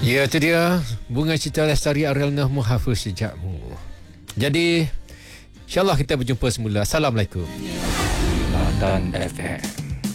Ya, itu dia. Bunga Citra Lestari Ariel Nahmu Hafiz sejakmu. Jadi, InsyaAllah kita berjumpa semula. Assalamualaikum. Dan FM.